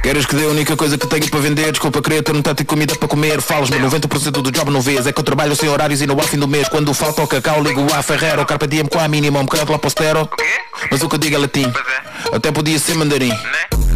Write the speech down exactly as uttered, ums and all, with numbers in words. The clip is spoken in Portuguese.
Queres que dê a única coisa que tenho para vender? Desculpa, queria ter um tanto de comida para comer. Falas-me, noventa por cento do job não vês. É que eu trabalho sem horários e no ao fim do mês. Quando falta o cacau, ligo a Ferrero. Carpe diem com a mínima, um bocado lá postero. Mas o que eu digo é latim. Até podia ser mandarim.